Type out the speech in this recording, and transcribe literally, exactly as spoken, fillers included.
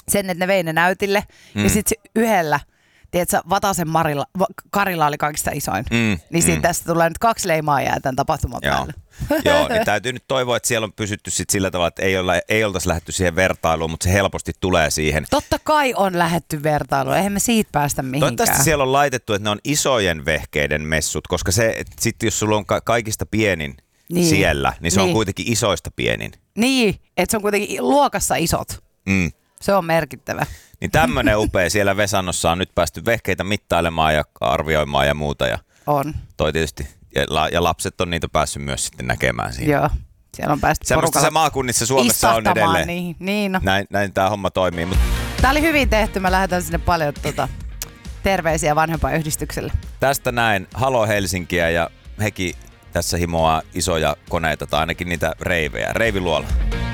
sen, että ne vei ne näytille. Mm. Ja sitten yhdellä, tiedätkö, Vatasen Marilla, Karilla oli kaikista isoin. Mm. Niin siitä mm. tästä tulee nyt kaksi leimaa jää tämän tapahtuman Joo. päälle. Joo, niin täytyy nyt toivoa, että siellä on pysytty sit sillä tavalla, että ei, olla, ei oltaisi lähdetty siihen vertailuun, mutta se helposti tulee siihen. Totta kai on lähdetty vertailuun, eihän me siitä päästä mihinkään. Toivottavasti siellä on laitettu, että ne on isojen vehkeiden messut, koska se, sitten jos sulla on ka- kaikista pienin niin. siellä, niin se niin. on kuitenkin isoista pienin. Niin, että se on kuitenkin luokassa isot. Mm. Se on merkittävä. Niin tämmöinen upea. Siellä Vesannossa on nyt päästy vehkeitä mittailemaan ja arvioimaan ja muuta. Ja on. Toi tietysti. Ja, la, ja lapset on niitä päässyt myös sitten näkemään siinä. Joo. Siellä on päästy semmoista se maakunnissa Suomessa on edelleen. Niin, niin no. Näin, näin tämä homma toimii. Mut tää oli hyvin tehty. Mä lähetän sinne paljon tuota, terveisiä vanhempainyhdistykselle. Tästä näin. Halo Helsinkiä ja hekin tässä himoaa isoja koneita tai ainakin niitä reivejä. Reiviluola.